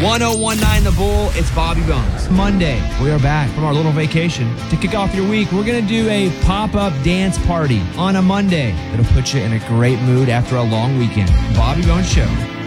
1019 The Bull, it's Bobby Bones. Monday, we are back from our little vacation. To kick off your week, we're going to do a pop-up dance party on a Monday. It'll put you in a great mood after a long weekend. Bobby Bones Show.